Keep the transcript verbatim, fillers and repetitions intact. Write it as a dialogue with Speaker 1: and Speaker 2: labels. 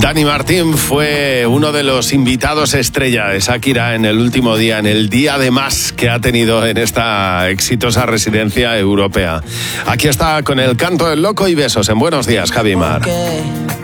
Speaker 1: Dani Martín fue uno de los invitados estrella de Shakira en el último día, en el día de más que ha tenido en esta exitosa residencia europea. Aquí está con el canto del loco y besos en Buenos Días, Javi Mar.